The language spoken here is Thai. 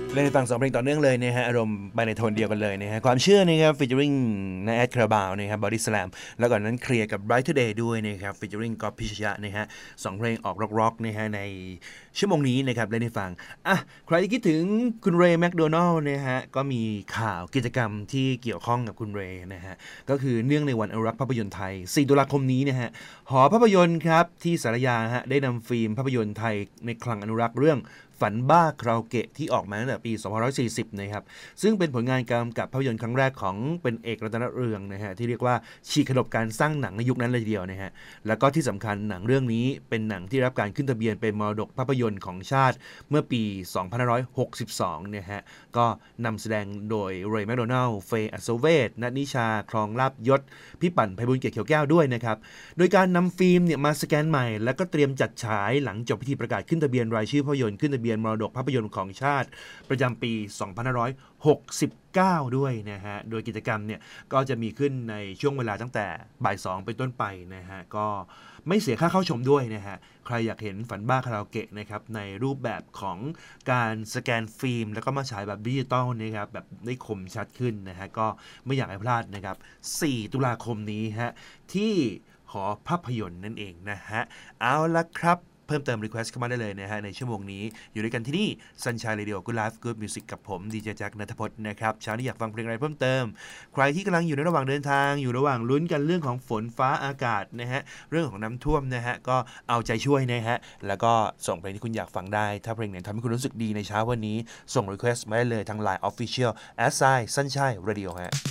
เล่นในฟัง2เพลงต่อเนื่องเลยนะฮะอารมณ์ไปในโทนเดียวกันเลยนะฮะความเชื่อนะครับฟีเจอริงนะแอดคาราบาวนะครับบอดี้สแลมแล้วก่อนนั้นเคลียร์กับ Bright Today ด้วยนะครับฟีเจอริงก๊อฟพิชยะนะฮะ2เพลงออกร็อกๆนะฮะในชั่วโมงนี้นะครับเล่นให้ฟังอ่ะใครที่คิดถึงคุณเรย์แมคโดนัลด์นะฮะก็มีข่าวกิจกรรมที่เกี่ยวข้องกับคุณเรย์นะฮะก็คือเนื่องในวันอนุรักษ์ภาพยนตร์ไทย4ตุลาคมนี้นะฮะหอภาพยนตร์ครับที่สารยาฮะได้นำฟิล์มภาพยนตร์ไทยในคลังอนุรักษ์เรื่องฝันบ้าคาราโอเกะที่ออกมาตั้งแต่ปี2540นะครับซึ่งเป็นผลงานกำกับภาพยนตร์ครั้งแรกของเป็นเอกรัตนเรืองนะฮะที่เรียกว่าฉีกขนบการสร้างหนังในยุคนั้นเลยทีเดียวนะฮะแล้วก็ที่สำคัญหนังเรื่องนี้เป็นหนังที่รับการขึ้นทะเบียนเป็นมรดกภาพยนตร์ของชาติเมื่อปี2562นะฮะก็นำแสดงโดยเรย์แมคโดนัลด์เฟย์อัศเวศณนิชาคลองลาบยศพี่ปั่นไพบูลย์เกียรติเขียวแก้วด้วยนะครับโดยการนำฟิล์มเนี่ยมาสแกนใหม่แล้วก็เตรียมจัดฉายหลังจบพิธีประกาศขึ้นทะเบียนรายชื่อภาพยนตร์ขึ้นทะเบียนมรดกภาพยนตร์ของชาติประจำปี2569ด้วยนะฮะโดยกิจกรรมเนี่ยก็จะมีขึ้นในช่วงเวลาตั้งแต่บ่าย2เป็นต้นไปนะฮะก็ไม่เสียค่าเข้าชมด้วยนะฮะใครอยากเห็นฝันบ้าคาราโอเกะนะครับในรูปแบบของการสแกนฟิล์มแล้วก็มาฉายแบบดิจิตอลนะครับแบบได้คมชัดขึ้นนะฮะก็ไม่อยากให้พลาดนะครับ4ตุลาคมนี้ฮะที่หอภาพยนตร์นั่นเองนะฮะเอาละครับเพิ่มเติม request เข้ามาได้เลยนะฮะในชั่วโมงนี้อยู่ด้วยกันที่นี่ Sunshine Radio Good Life Good Music กับผมดีเจแจ็คณัฐพจน์นะครับเช้านี้อยากฟังเพลงอะไรเพิ่มเติมใครที่กำลังอยู่ในระหว่างเดินทางอยู่ระหว่างลุ้นกันเรื่องของฝนฟ้าอากาศนะฮะเรื่องของน้ำท่วมนะฮะก็เอาใจช่วยนะฮะแล้วก็ส่งเพลงที่คุณอยากฟังได้ถ้าเพลงไหนทำให้คุณรู้สึกดีในเช้าวันนี้ส่ง request มาได้เลยทาง Line Official @Sunshine Radio ฮะ